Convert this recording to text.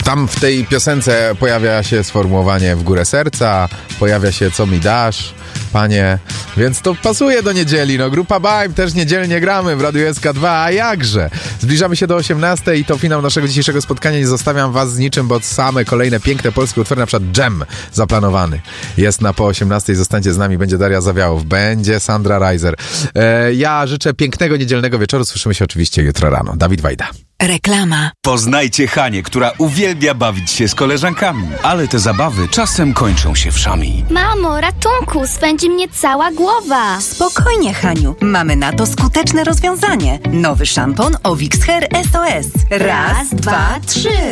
Tam w tej piosence pojawia się sformułowanie w górę serca, pojawia się co mi dasz, panie, więc to pasuje do niedzieli. No, grupa Baim też niedzielnie gramy w Radiu SK2, a jakże? Zbliżamy się do 18 i to finał naszego dzisiejszego spotkania. Nie zostawiam was z niczym, bo same kolejne piękne polskie utwory, na przykład Dżem zaplanowany jest na po 18. Zostańcie z nami, będzie Daria Zawiałow, będzie Sandra Reiser. Ja życzę pięknego niedzielnego wieczoru, słyszymy się oczywiście jutro rano. Dawid Wajda. Reklama. Poznajcie Hanię, która uwielbia bawić się z koleżankami, ale te zabawy czasem kończą się wszami. Mamo, ratunku, spędzi mnie cała głowa. Spokojnie, Haniu. Mamy na to skuteczne rozwiązanie. Nowy szampon Ovix Hair SOS. Raz, dwa, trzy.